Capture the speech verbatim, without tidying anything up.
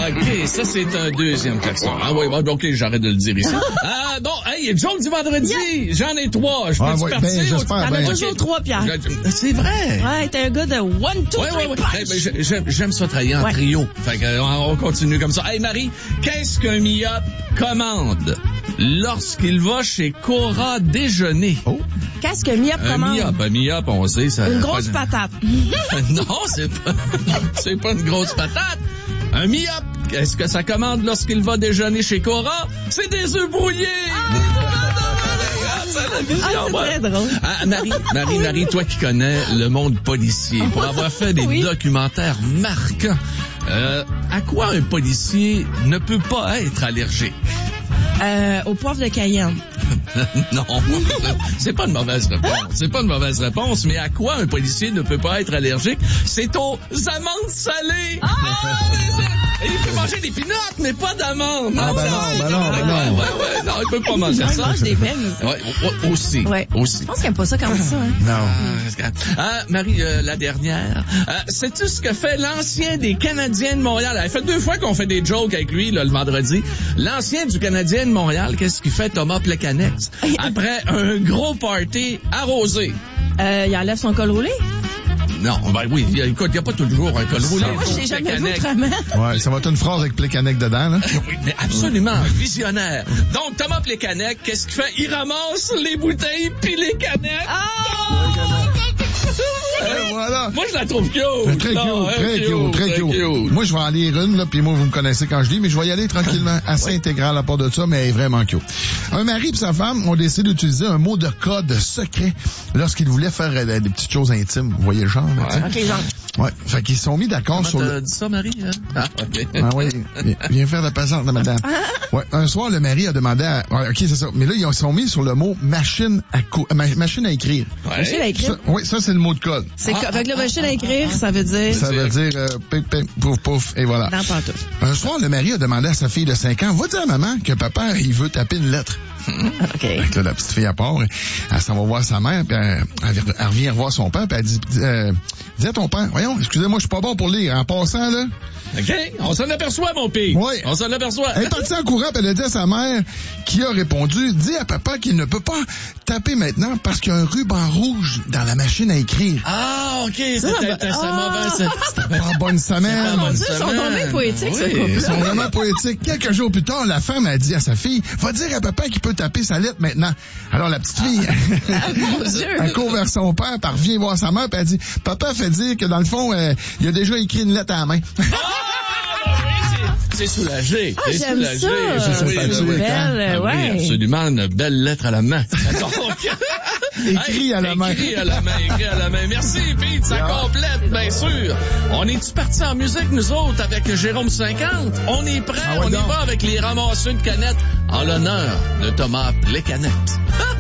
OK, ça, c'est un deuxième klaxon. Ah oui, bon, OK, j'arrête de le dire ici. Ah, bon, hey, joke du vendredi. Yeah. J'en ai trois. Je peux ah, te ouais, partir? Ben, j'espère. T'en Ben, as toujours okay. trois, Pierre. C'est vrai. Ouais, t'es un gars de one, two, ouais, three, ouais, ouais. punch. Hey, ben, j'aime, j'aime ça travailler en ouais. trio. Fait que, on, on continue comme ça. Hey, Marie, qu'est-ce qu'un myope commande lorsqu'il va chez Cora déjeuner? Oh. Qu'est-ce qu'un myope un commande? Myope, un myope, on sait, ça. Une grosse pas... patate. Non, c'est pas, c'est pas une grosse patate. Un myope, qu'est-ce que ça commande lorsqu'il va déjeuner chez Cora? C'est des œufs brouillés! Ah! Ah, c'est très drôle. Ah, Marie, Marie, Marie, toi qui connais le monde policier, pour avoir fait des oui. documentaires marquants, euh, à quoi un policier ne peut pas être allergique? Euh, au poivre de Cayenne. Non, c'est pas une mauvaise réponse. C'est pas une mauvaise réponse, mais à quoi un policier ne peut pas être allergique? C'est aux amandes salées. Ah! Il peut manger des pinottes, mais pas d'amandes. Ah, ben non, ben non, ben non. Ouais, ouais, non, il peut pas manger il ça. Il mange des peines aussi. Ouais, aussi. Ouais. Aussi. Je pense qu'il aime pas ça comme ça. Hein. Non. Ah, Marie, euh, la dernière. Euh, sais-tu ce que fait l'ancien des Canadiens de Montréal? Elle fait deux fois qu'on fait des jokes avec lui, là, le vendredi. L'ancien du Canadien de Montréal, qu'est-ce qu'il fait, Thomas Plekanec? Après un gros party arrosé. Euh, il enlève son col roulé? Non, ben oui, écoute, il n'y a pas toujours un col roulé. Moi, je l'ai jamais vu autrement. Ouais, ça va être une phrase avec Plekanec dedans, là. Oui, mais absolument, visionnaire. Donc, Thomas Plekanec, qu'est-ce qu'il fait? Il ramasse les bouteilles puis les canettes. Oh! Et voilà. Moi, je la trouve cute. Très cute, non, très cute, cute, très cute. cute. Moi, je vais en lire une, là, puis moi, vous me connaissez quand je dis, mais je vais y aller tranquillement, assez intégral à part de ça, mais elle est vraiment cute. Un mari et sa femme ont décidé d'utiliser un mot de code secret lorsqu'ils voulaient faire euh, des petites choses intimes. Vous voyez le genre, là, ouais. OK, genre. Ouais. Fait qu'ils se sont mis d'accord Comment sur t'as le... dit ça, Marie? Hein? Ah, OK. Ah oui. Viens faire la patiente, là, madame. Ouais. Un soir, le mari a demandé à... Ouais, OK, c'est ça. Mais là, ils se sont mis sur le mot machine à cou... Ma... machine à écrire. Ouais. Machine à écrire? Ça, oui, ça, c'est le mot de code. C'est ah, avec le machine à écrire, ça veut dire... Ça veut dire euh, pip, pip, pouf, pouf, et voilà. Dans pantoufle. Un soir, le mari a demandé à sa fille de cinq ans, va dire à maman que papa, il veut taper une lettre. OK. Fait que là, la petite fille, à part, elle s'en va voir sa mère, puis elle, elle, elle revient voir son père, puis elle dit, euh, dis à ton père, voyons, excusez-moi, je suis pas bon pour lire. En passant, là... OK, on s'en aperçoit, mon pire. Oui. On s'en aperçoit. Elle est partie en courant, puis elle a dit à sa mère, qui a répondu, dis à papa qu'il ne peut pas taper maintenant parce qu'il y a un ruban rouge dans la machine à écrire. Ah, OK, c'était sa mauvaise... C'était pas bonne semaine. Mon Dieu, ils sont tombés poétiques, ce couple. Ils sont vraiment poétiques. Quelques jours plus tard, la femme a dit à sa fille, va dire à papa qu'il peut taper sa lettre maintenant. Alors, la petite fille, ah, mon Dieu. elle court vers son père, puis elle revient voir sa mère, puis elle dit, papa fait dire que dans le fond, euh, il a déjà écrit une lettre à la main. C'est soulagé. Ah, c'est j'aime soulagé. ça. C'est oui, c'est oui, belle, ah, ouais. oui, absolument, une belle lettre à la main. Donc, écrit à la main. Écrit à la main, écrit à la main. Merci, Pete, ça yeah. complète, bien sûr. On est-tu partis en musique, nous autres, avec Jérôme cinquante? On est prêts, ah, ouais, on donc. y va avec les ramasseurs de canettes en l'honneur de Thomas Plekanec.